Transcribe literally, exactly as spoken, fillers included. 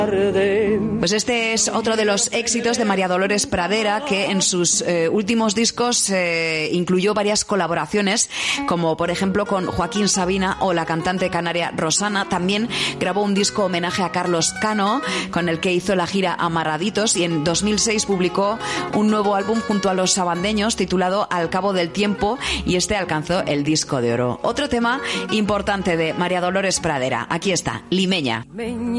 Pues este es otro de los éxitos de María Dolores Pradera, que en sus eh, últimos discos eh, incluyó varias colaboraciones, como por ejemplo con Joaquín Sabina o la cantante canaria Rosana. También grabó un disco homenaje a Carlos Cano, con el que hizo la gira Amarraditos, y en dos mil seis publicó un nuevo álbum junto a los sabandeños titulado Al cabo del tiempo, y este alcanzó el disco de oro. Otro tema importante de María Dolores Pradera, aquí está, Limeña.